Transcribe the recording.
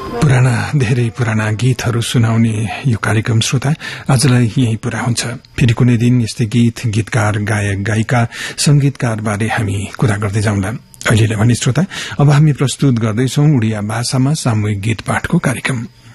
धेरै पुराना गीतहरू सुनाउने यो कार्यक्रम श्रोता आजलाई यही पूरा हुन्छ। फेरि कुनै दिन यस्तै गीतकार, गायक, गायिका, संगीतकार बारे हामी कुरा गर्दै जाउँला। अहिलेलाई भने श्रोता अब हामी प्रस्तुत गर्दैछौं उडिया भाषामा सामूहिक गीत पाठको कार्यक्रम।